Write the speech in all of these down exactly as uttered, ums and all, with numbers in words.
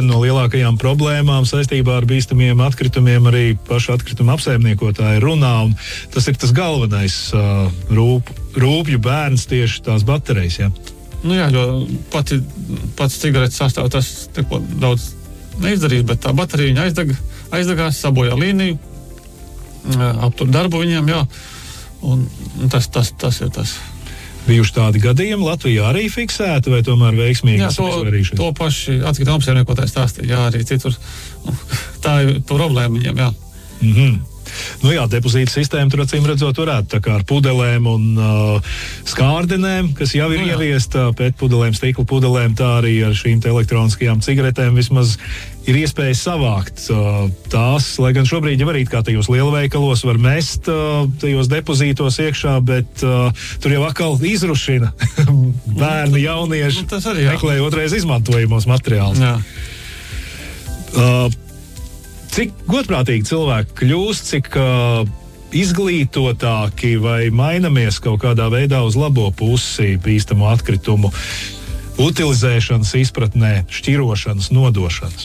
viena no lielākajām problēmām saistībā ar bīstamiem atkritumiem arī paši atkrituma apsaimniekotāji runā, un tas ir tas galvenais uh, rūp, rūpju bērns tieši tās baterijas, jā? Nu jā, jo pati, pats cigaretes sastāv tas neko daudz neizdarīs, bet tā baterija viņa aizdeg, aizdegās, sabojā līniju, aptur darbu viņiem, jā, un tas, tas, tas ir tas. Bijuši tādi gadījumi Latvijā arī fiksēti, vai tomēr veiksmīgi? Jā, to, to paši atkrituma apsaimniekotāji stāstīja, jā, arī citur. Tā ir problēma viņiem, jā. Mhm. Nu jā, depozīta sistēma tur acīm redzot varētu, tā kā ar pudelēm un uh, skārdenēm, kas jau ir nu, ieviesta, pēc pudelēm, stikla pudelēm, tā arī ar šīm te elektroniskajām cigaretēm vismaz ir iespēja savākt uh, tās, lai gan šobrīd jau arī kā tajos lielveikalos var mest uh, tajos depozītos iekšā, bet uh, tur jau atkal izrušina bērni, jaunieši, nu, tas arī, jā. Meklē otrais izmantojamos materiālus. Jā. Uh, Cik godprātīgi cilvēki kļūst, cik uh, izglītotāki vai mainamies kaut kādā veidā uz labo pusi bīstamo atkritumu utilizēšanas izpratnē, šķirošanas, nodošanas?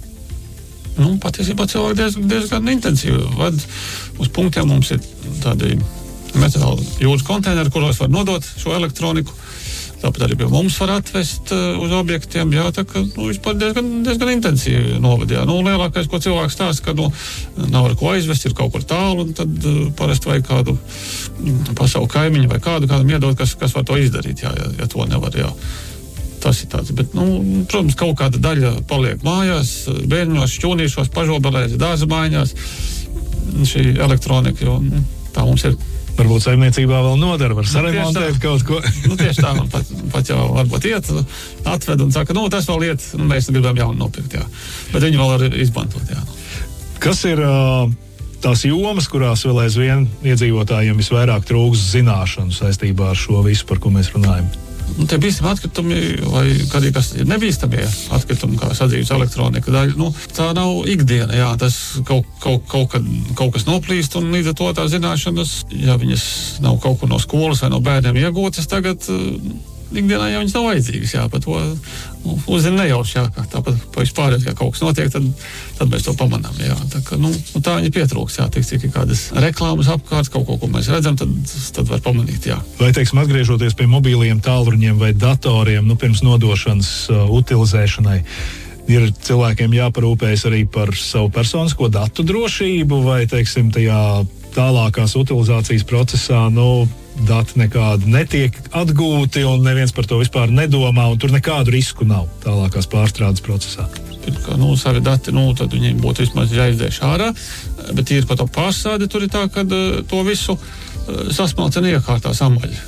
Nu, patiesībā cilvēki diezgan, diezgan intensīvi ved uz punktiem. Mums ir tādi metāla jūras konteineri, kuros var nodot šo elektroniku. Tāpat arī pie mums var atvest uh, uz objektiem, jā, tā ka, nu, vispār diezgan, diezgan intensīvi novadījā. Nu, lielākais, ko cilvēks stāsta, ka, nu, nav ar ko aizvest, ir kaut kur tālu, un tad uh, parasti vajag kādu mm, pasavu kaimiņu vai kādu, kādam iedot, kas, kas var to izdarīt, jā, ja, ja to nevar, jā. Tas ir tāds, bet, nu, protams, kaut kāda daļa paliek mājās, bērņos, šķūnīšos, pažobelēs, dārza mājās, šī elektronika, jo, nu, tā mums ir. Varbūt saimniecībā vēl nodara, var saremontēt kaut ko. Nu, tieši tā, man pat, pat jau varbūt iet, atved un saka, nu, tas vēl iet, nu, mēs gribam jaunu nopirkt, jā. Bet viņi vēl var izmantot, jā. Kas ir uh, tās jomas, kurās vēl aizvien iedzīvotājiem visvairāk trūks zināšanu saistībā ar šo visu, par ko mēs runājam? Nu, tie bīstami atkritumi, vai kādī, kas ir nebīstamie atkritumi, kā sadzīves elektronika daļa, nu, tā nav ikdiena, jā, tas kaut, kaut, kaut, kad, kaut kas noplīst, un līdz ar to tā zināšanas, ja viņas nav kaut kur no skolas vai no bērniem iegūtas, tagad uh, ikdienā jau viņas nav vajadzīgas, jā, par to nu, uzzina nejauši, jā, tāpat pa vispār, ja kaut kas notiek, tad, tad mēs to pamanām, jā, tā ka, nu, tā viņa pietrūks, jā, tik cik ir kādas reklāmas apkārt, kaut ko, ko mēs redzam, tad, tad var pamanīt, jā. Vai, teiksim, atgriežoties pie mobīliem tālruņiem vai datoriem, nu, pirms nodošanas uh, utilizēšanai, ir cilvēkiem jāparūpējas arī par savu personisko datu drošību, vai, teiksim, tajā tālākās utilizācijas procesā, nu, dati nekādi netiek atgūti un neviens par to vispār nedomā, un tur nekādu risku nav tālākās pārstrādes procesā. Ka, nu, savi dati, nu, tad viņiem būtu vismaz jāizdēš ārā, bet ir par to pārstrādi, tur ir tā, ka to visu sasmalcina iekārtā samaļ.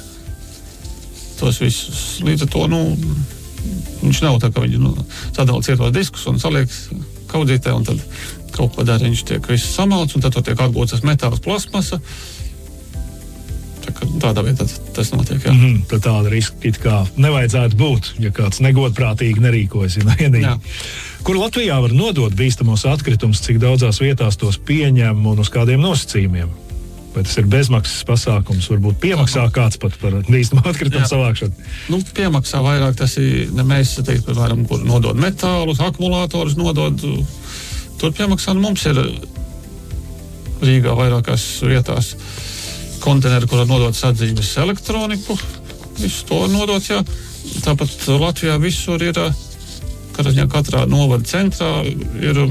Tos visus, līdz ar to, nu, viņš nav tā, ka viņi, nu, sadala cietos diskus un saliek kaudzītē, un tad kaut ko dara, viņš tiek viss samalts, un tad to tiek atgūts tas metāls, plasmasa. Tā, tādā vietā tas notiek, jā. Mm-hmm, tad tāda riska it kā nevajadzētu būt, ja kāds negodprātīgi nerīkojas, ja vienīgi. Kur Latvijā var nodot bīstamos atkritumus, cik daudzās vietās tos pieņem un uz kādiem nosacījumiem? Vai tas ir bezmaksas pasākums, varbūt piemaksā kāds pat par bīstamu atkritumu savākšanu? Nu, piemaksā vairāk tas ir, ne mēs, teikt, piemēram, kur nodod metālus, akumulātorus nodod, tur piemaksā, nu, mums ir Rīgā vairākās vietās konteineri, kur var nodot sadzīves elektroniku, visu to nodot, jā. Tāpat Latvijā visur ir, katrā, katrā novada centrā ir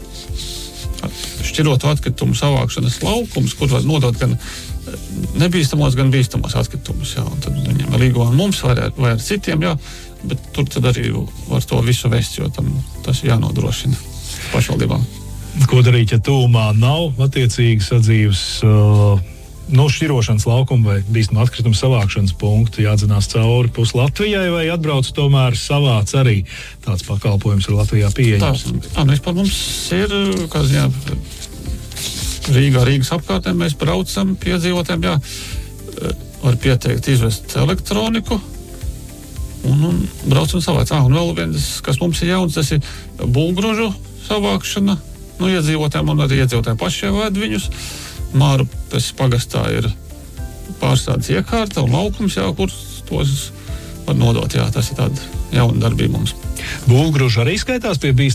šķirotu atkritumu savākšanas laukums, kur var nodot gan nebīstamos, gan bīstamos atkritumus, jā. Un tad viņiem ir līguma mums vai ar, vai ar citiem, jā, bet tur tad arī var to visu vest, jo tam tas ir jānodrošina pašvaldībām. Ko darīt, ja tūmā nav attiecīgi sadzīves uh, nu, šķirošanas laukumu vai bīstamu atkritumu savākšanas punktu, jādzinās cauri pus Latvijai, vai atbrauc tomēr savāc arī tāds pakalpojums ir Latvijā pieejams? Tā, tā, nu, vispār mums ir, kā ziņā, Rīgā, Rīgas apkārtnē mēs braucam pie dzīvotēm, jā, var pieteikt izvest elektroniku, un, un braucam savāc. Ah, un vēl viens, kas mums ir jauns, tas ir bulgružu savākšana, nu, iedzīvotēm, un arī iedzīvotēm pašiem vēd viņus. Mārupes pagastā ir pārstrādes iekārta un laukums, jā, kur tos var nodot, jā, tas ir tāda jauna darbība mums. Bulgruža arī skaitās pie bīstamā